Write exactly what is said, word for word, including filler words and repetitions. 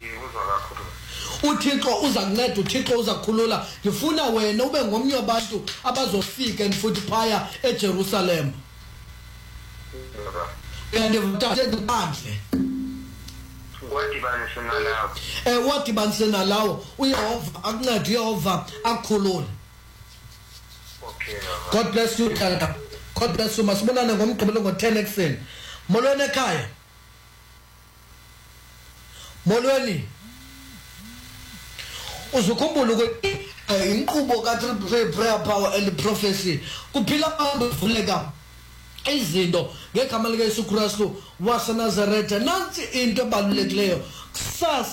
uThixo uza kunceda, uThixo uza kukhulula. Ngifuna wena ube ngomnye wabantu abazofika futhi phaya eJerusalem. Uyandivutha ngaphandle. Wadibanise nalawo. Eh wadibanise nalawo uYehova akuncede, uYehova akukhulule. Okay. God bless you Tata. God bless you. Masibonane ngomgqibelo ngo ten ekseni. Molweni ekhaya. Molweni. Uzukhumbula ukuthi inkqubo ka prayer power and prophecy kuphila abantu vuleka izinto ngegama likaYesu Kristu waseNazaretha. Nansi into ebalulekileyo kusasa